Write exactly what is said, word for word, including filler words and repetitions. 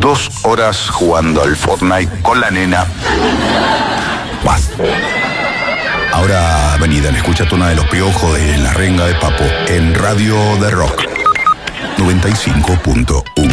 dos horas jugando al Fortnite con la nena. Más. Ahora vení, dale, escuchate una de Los Piojos de La Renga de Papo en Radio de Rock noventa y cinco punto uno.